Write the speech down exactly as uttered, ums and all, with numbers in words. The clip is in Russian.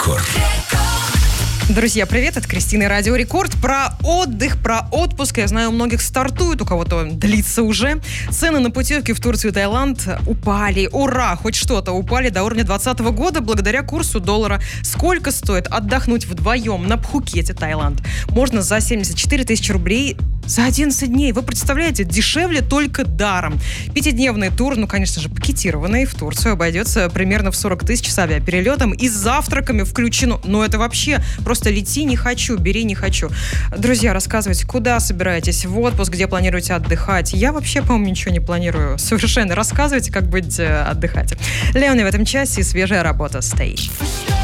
Рекорд. Друзья, привет, это Кристина и Радио Рекорд. Про отдых, про отпуск, я знаю, у многих стартует, у кого-то длится уже. Цены на путевки в Турцию и Таиланд упали. Ура, хоть что-то упали до уровня двадцатого года благодаря курсу доллара. Сколько стоит отдохнуть вдвоем на Пхукете, Таиланд? Можно за семьдесят четыре тысячи рублей за одиннадцать дней. Вы представляете, дешевле только даром. Пятидневный тур, ну, конечно же, пакетированный, в Турцию обойдется примерно в сорок тысяч с авиаперелетом и с завтраками включено. Но это вообще просто лети не хочу, бери не хочу. Друзья, рассказывайте, куда собираетесь в отпуск, где планируете отдыхать. Я вообще, по-моему, ничего не планирую совершенно. Рассказывайте, как быть отдыхать. Леони в этом часе и свежая работа Stage.